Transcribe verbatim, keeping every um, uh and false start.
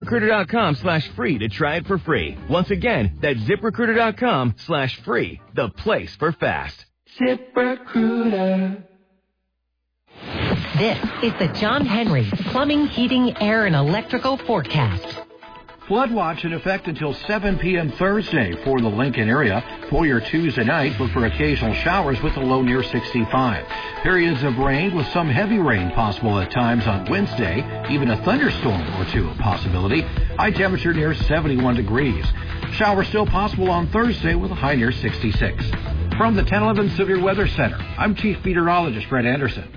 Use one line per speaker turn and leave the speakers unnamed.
ZipRecruiter.com slash free to try it for free. Once again, that's ZipRecruiter.com slash free. The place for fast. ZipRecruiter.
This is the John Henry Plumbing, Heating, Air, and Electrical Forecast.
Flood watch in effect until seven p.m. Thursday for the Lincoln area. For your Tuesday night, look for occasional showers with a low near sixty-five. Periods of rain with some heavy rain possible at times on Wednesday. Even a thunderstorm or two a possibility. High temperature near seventy-one degrees. Showers still possible on Thursday with a high near sixty-six. From the ten eleven Severe Weather Center, I'm Chief Meteorologist Fred Anderson.